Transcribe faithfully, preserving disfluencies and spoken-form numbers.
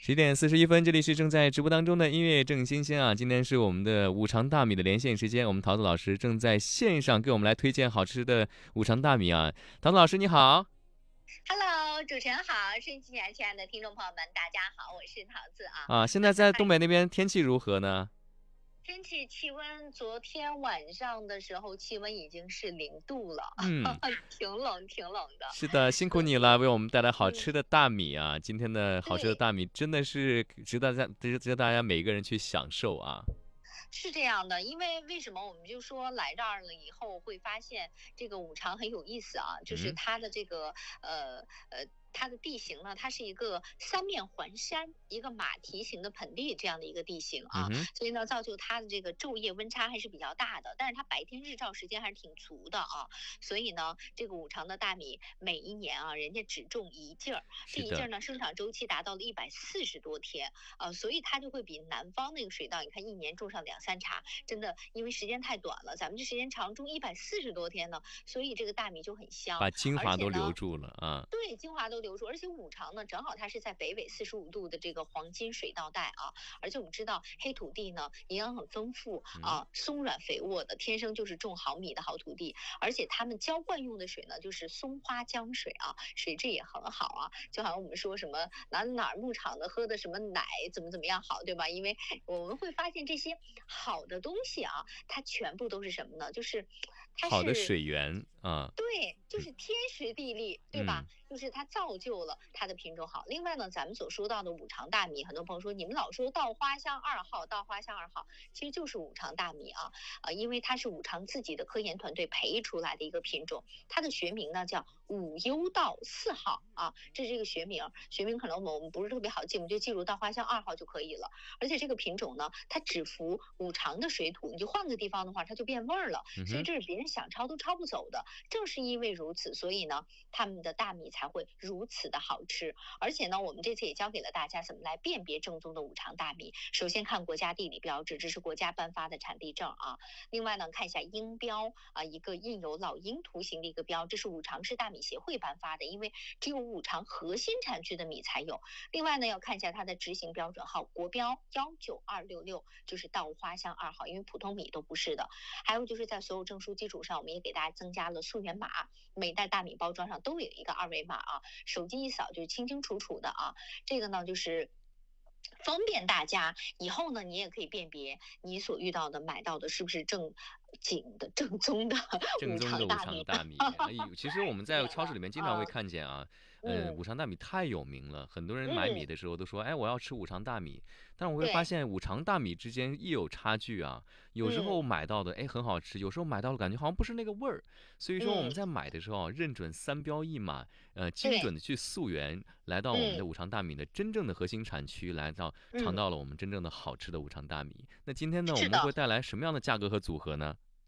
十点四十一分，这里是正在直播当中的音乐正新鲜啊！今天是我们的五常大米的连线时间，我们桃子老师正在线上给我们来推荐好吃的五常大米啊！桃子老师你好。 Hello，主持人好，顺机前亲爱的听众朋友们，大家好，我是桃子啊。 啊，现在在东北那边天气如何呢？ 天气气温，昨天晚上的时候气温已经是零度了， 嗯， 挺冷挺冷的。 是的，辛苦你了，为我们带来好嗯， 吃的大米啊！今天的好吃的对。 大米真的是值得大家值值得大家每一个人去享受啊！ 是这样的，因为为什么我们就说来这儿了以后会发现这个五常很有意思啊，就是嗯， 它的这个呃呃。它的地形呢，它是一个三面环山，一个马蹄形的盆地这样的一个地形啊， 嗯哼， 所以呢，造就它的这个昼夜温差还是比较大的，但是它白天日照时间还是挺足的啊，所以呢，这个五常的大米每一年啊，人家只种一季儿，这是的， 一季儿呢生长周期达到了一百四十多天啊，所以它就会比南方那个水稻，你看一年种上两三茬，真的因为时间太短了，咱们这时间长，种一百四十多天呢，所以这个大米就很香， 把精华都留而且呢。 住了啊！ 对，精华都留住，而且五常呢，正好它是在北纬四十五度的这个黄金水稻带啊，而且我们知道黑土地呢营养很丰富嗯， 啊，松软肥沃的，天生就是种好米的好土地，而且他们浇灌用的水呢就是松花江水啊，水质也很好啊，就好像我们说什么哪哪儿牧场的喝的什么奶怎么怎么样好，对吧？因为我们会发现这些好的东西啊，它全部都是什么呢？就是它是好的水源啊， 对，就嗯是天时地利，对吧？ 嗯。 就是它造就了它的品种好。另外呢，咱们所说到的五常大米，很多朋友说你们老说稻花香二号，稻花香二号，其实就是五常大米啊，呃，因为它是五常自己的科研团队培育出来的一个品种，它的学名呢叫五优稻四号啊，这是这个学名，学名可能我们不是特别好记，我们就记住稻花香二号就可以了。而且这个品种呢，它只服五常的水土，你就换个地方的话，它就变味儿了， 嗯哼， 所以这是别人想抄都抄不走的。正是因为如此，所以呢，他们的大米才会如此的好吃。而且呢，我们这次也教给了大家怎么来辨别正宗的五常大米。首先看国家地理标志，这是国家颁发的产地证啊。另外呢，看一下鹰标啊，一个印有老鹰图形的一个标，这是五常市大米协会颁发的，因为只有五常核心产区的米才有。另外呢，要看一下它的执行标准号，国标幺九二六六，就是稻花香二号，因为普通米都不是的。还有就是在所有证书基础上，我们也给大家增加了溯源码，每袋大米包装上都有一个二维码啊，手机一扫就是清清楚楚的啊。这个呢就是方便大家以后呢，你也可以辨别你所遇到的买到的是不是正经的正宗的五正宗的五常大米。 常大米，哎呦，其实我们在超市里面经常会啊， 看见啊，呃， 嗯五常大米太有名了，很多人买米嗯， 的时候都说，哎，我要吃五常大米，但我会发对， 现五常大米之间亦有差距啊，有时候嗯买到的哎很好吃，有时候买到了感觉好像不是那个味儿，所以说我们嗯， 在买的时候啊认准三标一码，呃，精准对， 的去溯源，来到我们的嗯五常大米的真正的核心产区，来到尝嗯， 到了我们真正的好吃的五常大米。那今天呢，我是的。 们会带来什么样的价格和组合呢？